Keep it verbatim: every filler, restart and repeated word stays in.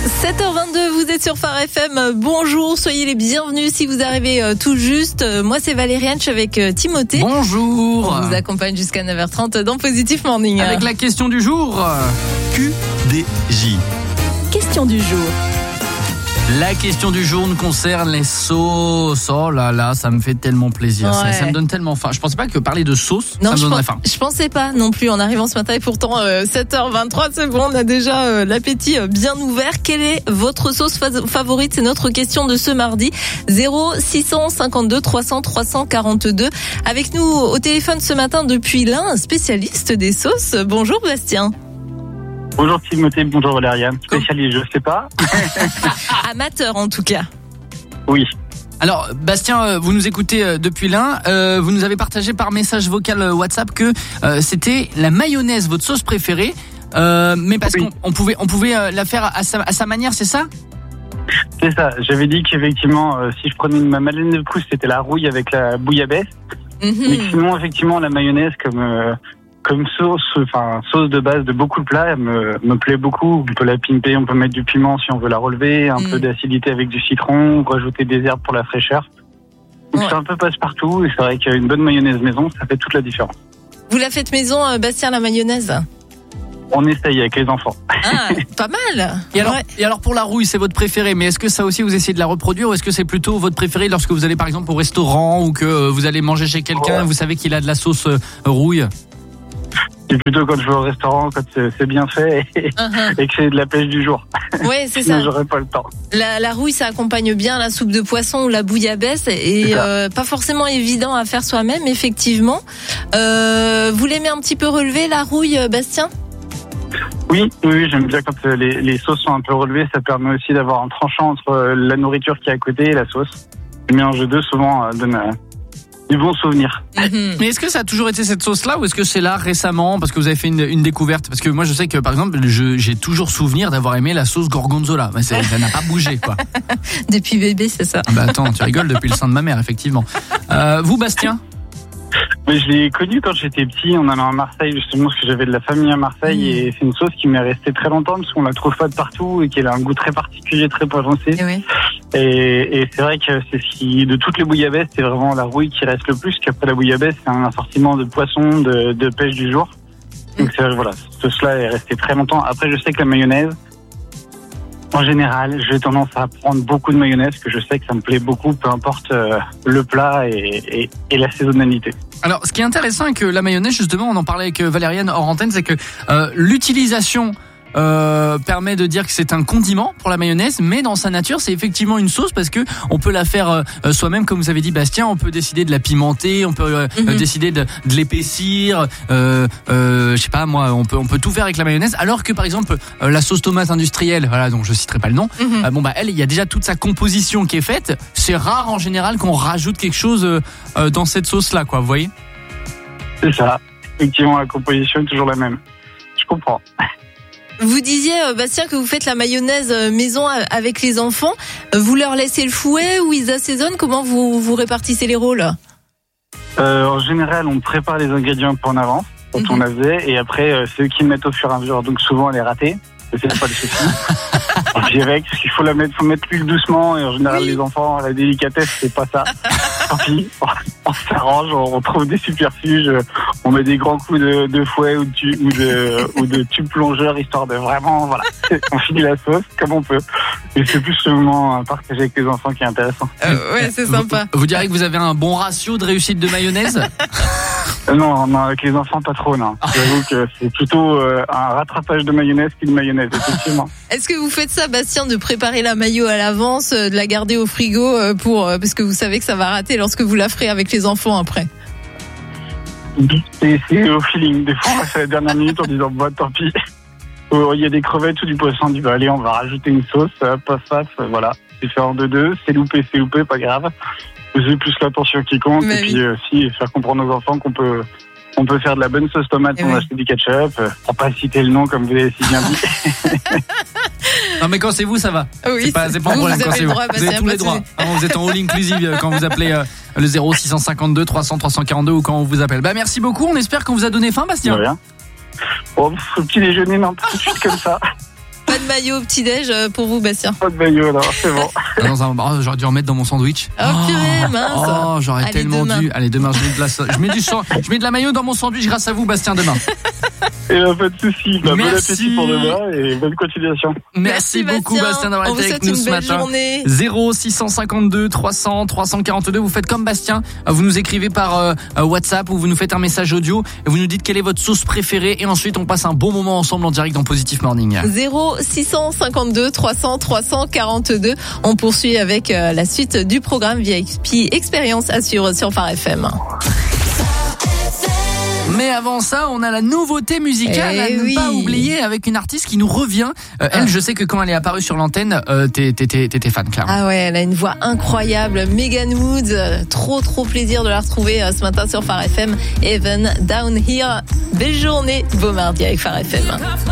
sept heures vingt-deux, vous êtes sur Phare F M. Bonjour, soyez les bienvenus si vous arrivez euh, tout juste. Moi, c'est Valériane, je suis avec euh, Timothée. Bonjour. On vous accompagne jusqu'à neuf heures trente dans Positif Morning. Avec la question du jour. Q D J. Question du jour. La question du jour nous concerne les sauces. Oh là là, ça me fait tellement plaisir. Ouais. Ça, ça me donne tellement faim. Je pensais pas que parler de sauce, Non, ça me je, donnerait pense, faim. je pensais pas non plus en arrivant ce matin et pourtant euh, sept heures vingt-trois, c'est bon, on a déjà euh, l'appétit euh, bien ouvert. Quelle est votre sauce fa- favorite? C'est notre question de ce mardi. zéro six cent cinquante-deux trois cents trois cent quarante-deux. Avec nous au téléphone ce matin depuis l'un, un spécialiste des sauces. Bonjour Bastien. Bonjour Timothée, bonjour Valériane. Spécialiste, je sais pas. Amateur en tout cas. Oui. Alors, Bastien, vous nous écoutez depuis l'un. Euh, vous nous avez partagé par message vocal WhatsApp que euh, c'était la mayonnaise, votre sauce préférée. Euh, mais parce oui. qu'on on pouvait, on pouvait la faire à sa, à sa manière, c'est ça? C'est ça. J'avais dit qu'effectivement, euh, si je prenais une madeleine de Proust, c'était la rouille avec la bouillabaisse. Mm-hmm. Mais sinon, effectivement, la mayonnaise comme euh, comme sauce, enfin sauce de base de beaucoup de plats, elle me me plaît beaucoup. On peut la pimper, on peut mettre du piment si on veut la relever, un Mm. peu d'acidité avec du citron, ou rajouter des herbes pour la fraîcheur. Donc Ouais. c'est un peu passe-partout et c'est vrai qu'une bonne mayonnaise maison, ça fait toute la différence. Vous la faites maison, euh, Bastien, la mayonnaise? On essaye avec les enfants. Ah, pas mal. Et alors, Ouais. et alors pour la rouille, c'est votre préféré, mais est-ce que ça aussi vous essayez de la reproduire ou est-ce que c'est plutôt votre préféré lorsque vous allez par exemple au restaurant ou que euh, vous allez manger chez quelqu'un, Ouais. vous savez qu'il a de la sauce euh, rouille? C'est plutôt quand je vais au restaurant, quand c'est c'est bien fait et, Uh-huh. et que c'est de la pêche du jour. Ouais, c'est Sinon, ça. j'aurais pas le temps. La, la rouille, ça accompagne bien la soupe de poisson ou la bouillabaisse et C'est ça. euh, pas forcément évident à faire soi-même, effectivement. Euh, vous l'aimez un petit peu relever, la rouille, Bastien? Oui, oui, j'aime bien quand euh, les, les sauces sont un peu relevées. Ça permet aussi d'avoir un tranchant entre euh, la nourriture qui est à côté et la sauce. Le mélange de deux, souvent, euh, donne euh, du bon souvenir. Mhm. Mais est-ce que ça a toujours été cette sauce-là ou est-ce que c'est là récemment parce que vous avez fait une, une découverte? Parce que moi je sais que par exemple je, j'ai toujours souvenir d'avoir aimé la sauce gorgonzola. Mais c'est- ça n'a pas bougé quoi. Depuis bébé, c'est ça. Ah bah attends, tu rigoles depuis le sein de ma mère effectivement. Euh, vous Bastien? Mais je l'ai connu quand j'étais petit, en allant à Marseille, justement, parce que j'avais de la famille à Marseille, Mmh. et c'est une sauce qui m'est restée très longtemps, parce qu'on la trouve pas de partout, et qu'elle a un goût très particulier, très prononcé. Et oui. Et, et c'est vrai que c'est ce qui, de toutes les bouillabaisse, c'est vraiment la rouille qui reste le plus, qu'après la bouillabaisse, c'est un assortiment de poissons, de, de pêche du jour. Donc c'est vrai, voilà, cette sauce-là est restée très longtemps. Après, je sais que la mayonnaise, en général, j'ai tendance à prendre beaucoup de mayonnaise, parce que je sais que ça me plaît beaucoup, peu importe euh, le plat et, et, et la saisonnalité. Alors, ce qui est intéressant avec la mayonnaise, justement, on en parlait avec Valériane hors antenne, c'est que euh, l'utilisation euh, permet de dire que c'est un condiment pour la mayonnaise, mais dans sa nature, c'est effectivement une sauce parce que on peut la faire euh, soi-même, comme vous avez dit, Bastien. On peut décider de la pimenter, on peut euh, Mhm. décider de, de l'épaissir. Euh, euh, je sais pas, moi, on peut on peut tout faire avec la mayonnaise. Alors que par exemple, euh, la sauce tomate industrielle, voilà, donc je citerai pas le nom. Mhm. Euh, bon bah elle, il y a déjà toute sa composition qui est faite. C'est rare en général qu'on rajoute quelque chose euh, euh, dans cette sauce-là, quoi. Vous voyez? C'est ça. Effectivement, la composition est toujours la même. Je comprends. Vous disiez, euh, Bastien, que vous faites la mayonnaise euh, maison a- avec les enfants. Euh, Vous leur laissez le fouet ou ils assaisonnent? Comment vous, vous répartissez les rôles? Euh, en général, on prépare les ingrédients un peu en avance, quand Mhm. on la faisait, et après, euh, c'est eux qui mettent au fur et à mesure. Donc souvent, elle est ratée. Et c'est pas le souci. Et puis avec, parce qu'il faut la mettre, faut mettre l'huile doucement, et en général, Oui. les enfants, la délicatesse, c'est pas ça. Tant pis, on s'arrange, on trouve des subterfuges, on met des grands coups de, de fouet ou de, tu- ou de, ou de tube plongeur, histoire de vraiment, voilà, on finit la sauce comme on peut. Et c'est plus le moment à partager avec les enfants qui est intéressant. euh, Ouais, c'est sympa. Vous, vous direz que vous avez un bon ratio de réussite de mayonnaise? Euh, Non, non, avec les enfants, pas trop, non. J'avoue que c'est plutôt euh, un rattrapage de mayonnaise qu'une mayonnaise, effectivement. Est-ce que vous faites ça, Bastien, de préparer la mayo à l'avance, euh, de la garder au frigo euh, pour euh, parce que vous savez que ça va rater lorsque vous la ferez avec les enfants après? C'est c'est au feeling. Des fois, on fait la dernière minute en disant, bah, tant pis. Il y a des crevettes ou du poisson, on dit, bah, allez, on va rajouter une sauce, euh, pas face, euh, voilà. C'est fait en deux-deux, c'est loupé, c'est loupé, pas grave. C'est plus l'attention qui compte, Mais et oui. puis aussi faire comprendre aux enfants qu'on peut, on peut faire de la bonne sauce tomate, Et on oui. va acheter du ketchup, euh, pour pas citer le nom comme vous l'avez si bien dit. Non mais quand c'est vous, ça va. Oui, c'est pas, c'est pas un vous, problème vous quand avez c'est le vous. droit, Vous avez Bastien, tous pas les de droits. souci. Ah, vous êtes en all inclusive euh, quand vous appelez euh, le zéro six cent cinquante-deux trois cents trois cent quarante-deux ou quand on vous appelle. Bah merci beaucoup. On espère qu'on vous a donné faim, De Bastien. rien. Oh, pff, le petit déjeuner, non, pas tout de suite comme ça. Pas de maillot au petit-déj pour vous, Bastien. Pas de maillot, non, c'est bon. Ah, dans un... oh, j'aurais dû en mettre dans mon sandwich. Oh purée, mince. Oh, j'aurais Allez, tellement demain. dû. Allez, demain, je mets de la, je mets du sang... je mets de la maillot dans mon sandwich grâce à vous, Bastien, demain. Et ben, pas de soucis. Bah, bon Merci. appétit pour demain et bonne continuation. Merci, Merci, beaucoup, Bastien, d'avoir On été vous avec souhaite nous une ce belle matin. journée. zéro six cent cinquante-deux trois cents trois cent quarante-deux. Vous faites comme Bastien. Vous nous écrivez par euh, WhatsApp ou vous nous faites un message audio et vous nous dites quelle est votre sauce préférée et ensuite on passe un bon moment ensemble en direct dans Positif Morning. zéro six cent cinquante-deux trois cents trois cent quarante-deux. On poursuit avec euh, la suite du programme V I P Expérience à suivre sur Phare F M. Mais avant ça, on a la nouveauté musicale Eh à ne oui. pas oublier avec une artiste qui nous revient. Euh, elle, Ah. je sais que quand elle est apparue sur l'antenne, euh, t'es- t'étais t'étais fan, clairement. Ah ouais, elle a une voix incroyable. Megan Woods, euh, trop trop plaisir de la retrouver euh, ce matin sur Phare F M. Even Down Here. Belle journée, beau mardi avec Phare F M.